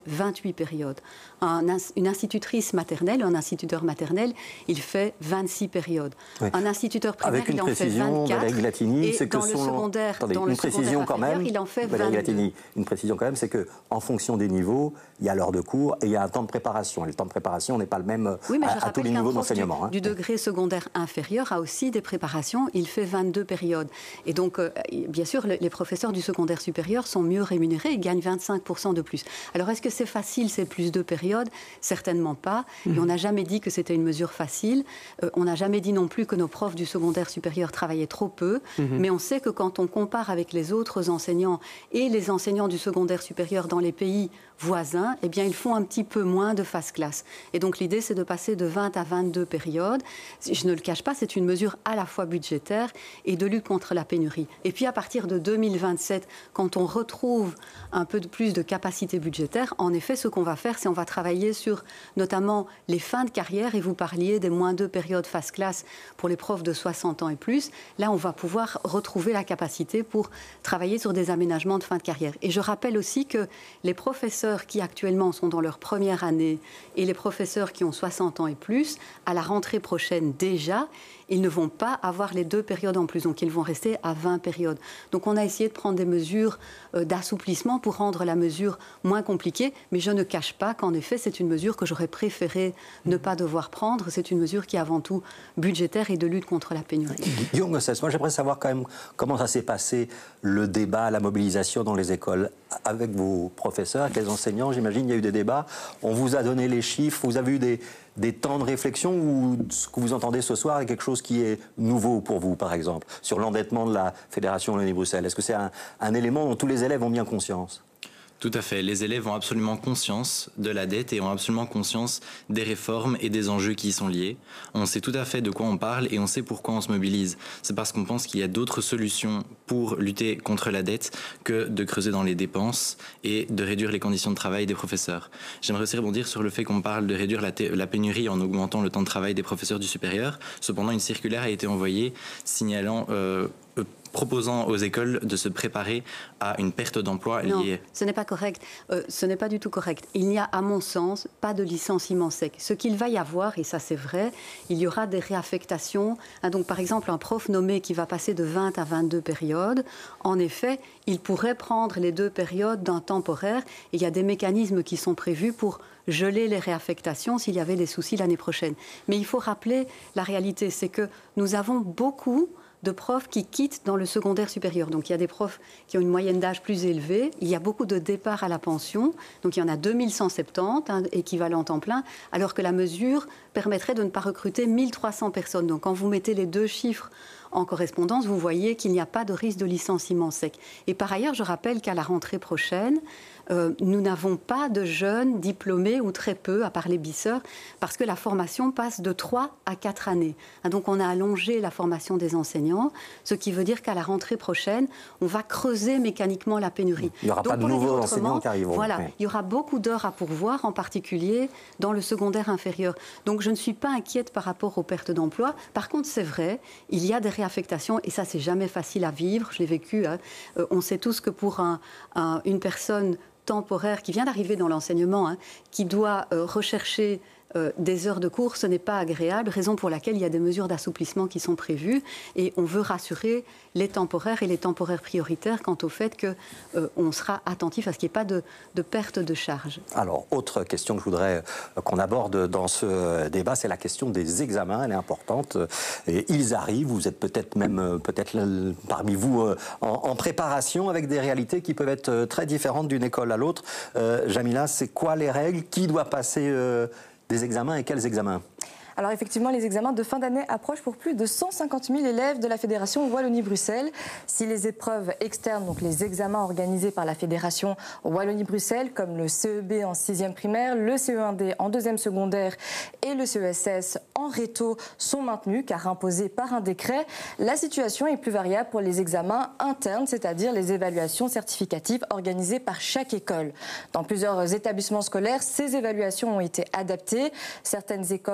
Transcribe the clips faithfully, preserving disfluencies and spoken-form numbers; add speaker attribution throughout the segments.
Speaker 1: vingt-huit périodes. Un, une institutrice maternelle, un instituteur maternel, il fait vingt-six périodes. Oui. Un instituteur primaire, il en fait vingt-quatre.
Speaker 2: Glatini,
Speaker 1: et
Speaker 2: que
Speaker 1: dans le
Speaker 2: son...
Speaker 1: secondaire,
Speaker 2: Attendez,
Speaker 1: dans
Speaker 2: une
Speaker 1: le
Speaker 2: précision quand même,
Speaker 1: il en fait
Speaker 2: Valérie
Speaker 1: vingt-deux.
Speaker 2: Glatini, une précision quand même, c'est qu'en fonction des niveaux, il y a l'heure de cours et il y a un temps de préparation. Et le temps de préparation n'est pas le même
Speaker 1: oui, mais
Speaker 2: à, à tous les niveaux d'enseignement.
Speaker 1: Du, hein. du degré secondaire inférieur a aussi des préparations. Il fait vingt-deux périodes. Et donc, euh, bien sûr, les professeurs du secondaire supérieur sont mieux rémunérés. Ils gagnent vingt-cinq pour cent de plus. Alors, est-ce que c'est facile, ces plus de périodes? Certainement pas. Mmh. Et on n'a jamais dit que c'était une mesure facile. Euh, on n'a jamais dit non plus que nos profs du secondaire supérieur travaillaient trop peu. Mmh. Mais on sait que quand on compare avec les autres enseignants et les enseignants du secondaire supérieur dans les pays voisins, eh bien, ils font un petit peu moins de phase classe. Et donc, l'idée, c'est de passer de vingt à vingt-deux périodes. Je ne le cache pas, c'est une mesure à la fois budgétaire et de lutte contre la pénurie. Et puis, à partir de deux mille vingt-sept, quand on retrouve un peu de plus de capacité budgétaire, en effet, ce qu'on va faire, c'est on va travailler sur notamment les fins de carrière. Et vous parliez des moins deux périodes phase classe pour les profs de soixante ans et plus. Là, on va pouvoir retrouver la capacité pour travailler sur des aménagements de fin de carrière. Et je rappelle aussi que les professeurs qui actuellement sont dans leur première année et les professeurs qui ont soixante ans et plus, à la rentrée prochaine déjà, ils ne vont pas avoir les deux périodes en plus. Donc, ils vont rester à vingt périodes. Donc, on a essayé de prendre des mesures euh, d'assouplissement pour rendre la mesure moins compliquée. Mais je ne cache pas qu'en effet, c'est une mesure que j'aurais préféré ne pas devoir prendre. C'est une mesure qui est avant tout budgétaire et de lutte contre la pénurie.
Speaker 2: Guillaume Gossès, moi, j'aimerais savoir quand même comment ça s'est passé, le débat, la mobilisation dans les écoles. Avec vos professeurs, avec les enseignants, j'imagine, il y a eu des débats. On vous a donné les chiffres, vous avez eu des... des temps de réflexion ou ce que vous entendez ce soir est quelque chose qui est nouveau pour vous, par exemple, sur l'endettement de la Fédération Wallonie-Bruxelles? Est-ce que c'est un, un élément dont tous les élèves ont bien conscience?
Speaker 3: Tout à fait. Les élèves ont absolument conscience de la dette et ont absolument conscience des réformes et des enjeux qui y sont liés. On sait tout à fait de quoi on parle et on sait pourquoi on se mobilise. C'est parce qu'on pense qu'il y a d'autres solutions pour lutter contre la dette que de creuser dans les dépenses et de réduire les conditions de travail des professeurs. J'aimerais aussi rebondir sur le fait qu'on parle de réduire la, la pénurie en augmentant le temps de travail des professeurs du supérieur. Cependant, une circulaire a été envoyée signalant... Euh, proposant aux écoles de se préparer à une perte d'emploi liée...
Speaker 1: Non, ce n'est pas correct. Euh, ce n'est pas du tout correct. Il n'y a, à mon sens, pas de licenciement sec. Ce qu'il va y avoir, et ça c'est vrai, il y aura des réaffectations. Hein, donc, par exemple, un prof nommé qui va passer de vingt à vingt-deux périodes, en effet, il pourrait prendre les deux périodes d'un temporaire. Et il y a des mécanismes qui sont prévus pour geler les réaffectations s'il y avait des soucis l'année prochaine. Mais il faut rappeler la réalité, c'est que nous avons beaucoup de profs qui quittent dans le secondaire supérieur. Donc, il y a des profs qui ont une moyenne d'âge plus élevée. Il y a beaucoup de départs à la pension. Donc, il y en a deux mille cent soixante-dix, hein, équivalent temps plein, alors que la mesure permettrait de ne pas recruter mille trois cents personnes. Donc, quand vous mettez les deux chiffres en correspondance, vous voyez qu'il n'y a pas de risque de licenciement sec. Et par ailleurs, je rappelle qu'à la rentrée prochaine, euh, nous n'avons pas de jeunes diplômés, ou très peu, à part les bisseurs, parce que la formation passe de trois à quatre années. Hein, donc, on a allongé la formation des enseignants, ce qui veut dire qu'à la rentrée prochaine, on va creuser mécaniquement la pénurie.
Speaker 2: Il n'y aura
Speaker 1: donc,
Speaker 2: pas de nouveaux enseignants qui arriveront.
Speaker 1: Voilà,
Speaker 2: oui.
Speaker 1: Il y aura beaucoup d'heures à pourvoir, en particulier dans le secondaire inférieur. Donc, je ne suis pas inquiète par rapport aux pertes d'emploi. Par contre, c'est vrai, il y a des réaffectations, et ça, c'est jamais facile à vivre. Je l'ai vécu. Hein. Euh, on sait tous que pour un, un, une personne temporaire qui vient d'arriver dans l'enseignement, hein, qui doit euh, rechercher euh, des heures de cours, ce n'est pas agréable, raison pour laquelle il y a des mesures d'assouplissement qui sont prévues, et on veut rassurer les temporaires et les temporaires prioritaires quant au fait qu'on euh, sera attentif à ce qu'il n'y ait pas de, de perte de charge.
Speaker 2: Alors, autre question que je voudrais qu'on aborde dans ce débat, c'est la question des examens. Elle est importante. Et ils arrivent, vous êtes peut-être même peut-être parmi vous en, en préparation avec des réalités qui peuvent être très différentes d'une école à l'autre. Euh, Jamila, c'est quoi les règles? Qui doit passer euh, des examens et quels examens?
Speaker 4: Alors effectivement, les examens de fin d'année approchent pour plus de cent cinquante mille élèves de la Fédération Wallonie-Bruxelles. Si les épreuves externes, donc les examens organisés par la Fédération Wallonie-Bruxelles, comme le C E B en sixième primaire, le C E un D en deuxième secondaire et le C E S S en réto sont maintenus, car imposés par un décret, la situation est plus variable pour les examens internes, c'est-à-dire les évaluations certificatives organisées par chaque école. Dans plusieurs établissements scolaires, ces évaluations ont été adaptées. Certaines écoles ont supprimé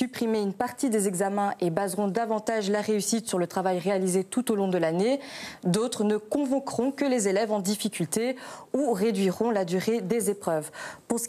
Speaker 4: supprimer une partie des examens et baseront davantage la réussite sur le travail réalisé tout au long de l'année. D'autres ne convoqueront que les élèves en difficulté ou réduiront la durée des épreuves. Pour ce